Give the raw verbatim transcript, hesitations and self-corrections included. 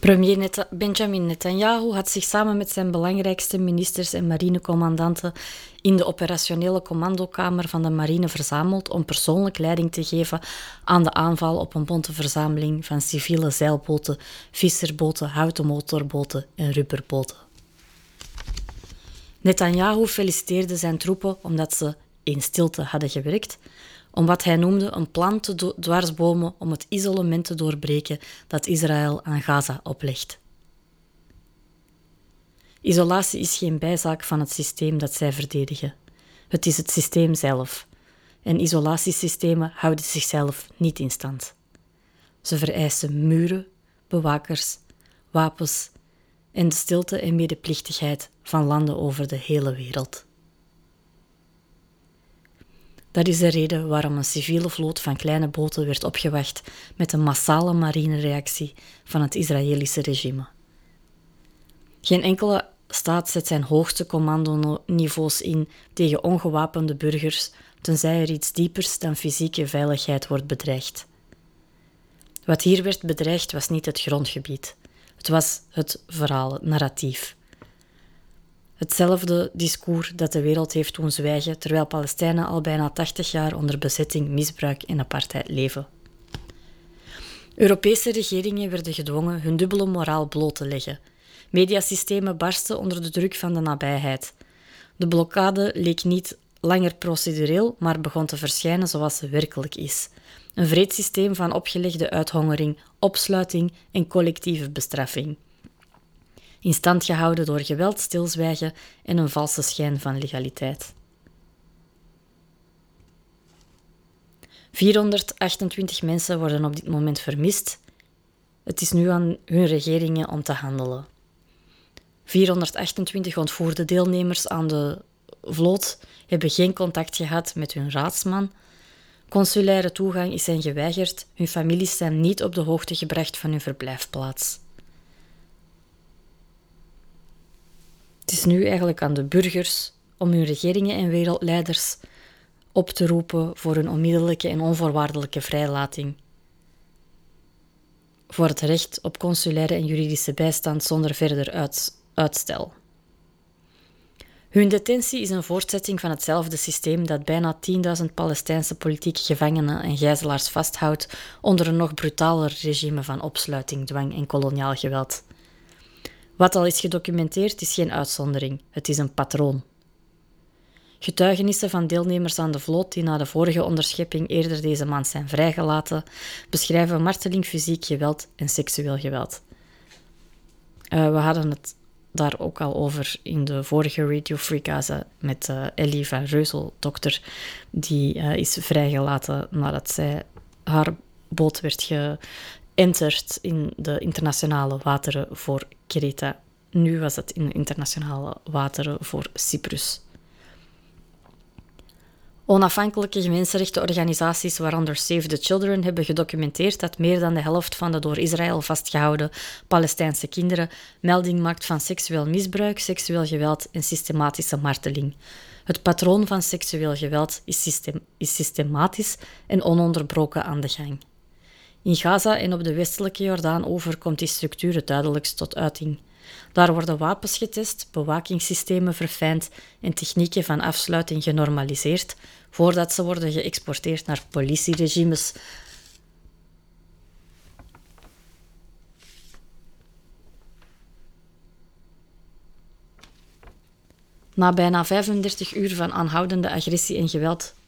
Premier Net- Benjamin Netanyahu had zich samen met zijn belangrijkste ministers en marinecommandanten in de operationele commandokamer van de marine verzameld om persoonlijk leiding te geven aan de aanval op een bonte verzameling van civiele zeilboten, visserboten, houten motorboten en rubberboten. Netanyahu feliciteerde zijn troepen omdat ze in stilte hadden gewerkt, om wat hij noemde een plan te do- dwarsbomen om het isolement te doorbreken dat Israël aan Gaza oplegt. Isolatie is geen bijzaak van het systeem dat zij verdedigen. Het is het systeem zelf. En isolatiesystemen houden zichzelf niet in stand. Ze vereisen muren, bewakers, wapens en de stilte en medeplichtigheid van landen over de hele wereld. Dat is de reden waarom een civiele vloot van kleine boten werd opgewacht met een massale marinereactie van het Israëlische regime. Geen enkele staat zet zijn hoogste commandoniveaus in tegen ongewapende burgers, tenzij er iets diepers dan fysieke veiligheid wordt bedreigd. Wat hier werd bedreigd was niet het grondgebied. Het was het verhaal, het narratief. Hetzelfde discours dat de wereld heeft doen zwijgen, terwijl Palestijnen al bijna tachtig jaar onder bezetting, misbruik en apartheid leven. Europese regeringen werden gedwongen hun dubbele moraal bloot te leggen. Mediasystemen barsten onder de druk van de nabijheid. De blokkade leek niet langer procedureel, maar begon te verschijnen zoals ze werkelijk is. Een wreed systeem van opgelegde uithongering, opsluiting en collectieve bestraffing. In stand gehouden door geweld, stilzwijgen en een valse schijn van legaliteit. vierhonderdachtentwintig mensen worden op dit moment vermist. Het is nu aan hun regeringen om te handelen. vierhonderdachtentwintig ontvoerde deelnemers aan de vloot hebben geen contact gehad met hun raadsman. Consulaire toegang is hen geweigerd. Hun families zijn niet op de hoogte gebracht van hun verblijfplaats. Het is nu eigenlijk aan de burgers om hun regeringen en wereldleiders op te roepen voor hun onmiddellijke en onvoorwaardelijke vrijlating. Voor het recht op consulaire en juridische bijstand zonder verder uit, uitstel. Hun detentie is een voortzetting van hetzelfde systeem dat bijna tienduizend Palestijnse politieke gevangenen en gijzelaars vasthoudt onder een nog brutaler regime van opsluiting, dwang en koloniaal geweld. Wat al is gedocumenteerd is geen uitzondering, het is een patroon. Getuigenissen van deelnemers aan de vloot die na de vorige onderschepping eerder deze maand zijn vrijgelaten, beschrijven marteling, fysiek geweld en seksueel geweld. Uh, we hadden het daar ook al over in de vorige Radio Freakase met uh, Ellie van Reuzel, dokter, die uh, is vrijgelaten nadat zij haar boot werd geënterd in de internationale wateren voor Kreta. Nu was het in de internationale wateren voor Cyprus. Onafhankelijke mensenrechtenorganisaties, waaronder Save the Children, hebben gedocumenteerd dat meer dan de helft van de door Israël vastgehouden Palestijnse kinderen melding maakt van seksueel misbruik, seksueel geweld en systematische marteling. Het patroon van seksueel geweld is, system- is systematisch en ononderbroken aan de gang. In Gaza en op de westelijke Jordaan-oever komt die structuur het duidelijkst tot uiting. Daar worden wapens getest, bewakingssystemen verfijnd en technieken van afsluiting genormaliseerd, voordat ze worden geëxporteerd naar politieregimes. Na bijna vijfendertig uur van aanhoudende agressie en geweld